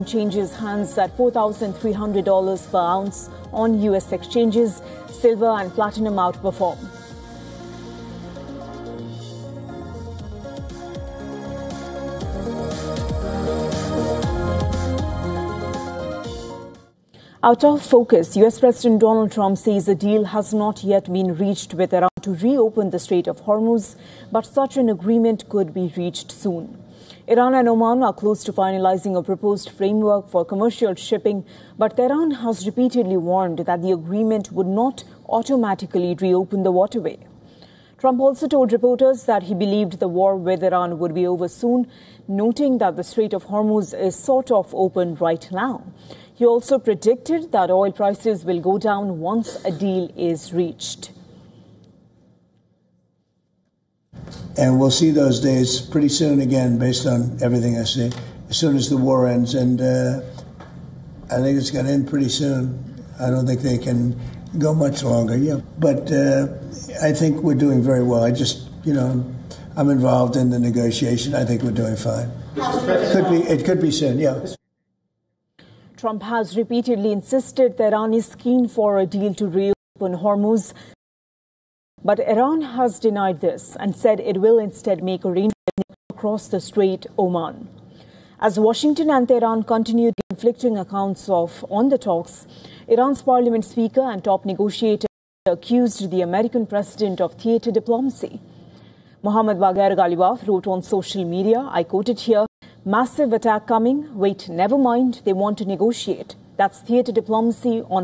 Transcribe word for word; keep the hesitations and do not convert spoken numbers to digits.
changes hands at four thousand three hundred dollars per ounce on U S exchanges. Silver and platinum outperform. Out of focus, U S President Donald Trump says a deal has not yet been reached with Iran to reopen the Strait of Hormuz, but such an agreement could be reached soon. Iran and Oman are close to finalizing a proposed framework for commercial shipping, but Tehran has repeatedly warned that the agreement would not automatically reopen the waterway. Trump also told reporters that he believed the war with Iran would be over soon, noting that the Strait of Hormuz is sort of open right now. He also predicted that oil prices will go down once a deal is reached. And we'll see those days pretty soon again, based on everything I see, as soon as the war ends. And uh, I think it's going to end pretty soon. I don't think they can go much longer. Yeah, But uh, I think we're doing very well. I just, you know, I'm involved in the negotiation. I think we're doing fine. It could be, it could be soon, yeah. Trump has repeatedly insisted that Iran is keen for a deal to reopen Hormuz. But Iran has denied this and said it will instead make arrangements across the Strait, Oman. As Washington and Tehran continued conflicting accounts of on the talks, Iran's parliament speaker and top negotiator accused the American president of theater diplomacy. Mohammad Bagher Ghalibaf wrote on social media, I quoted here, "Massive attack coming. Wait, never mind. They want to negotiate. That's theater diplomacy on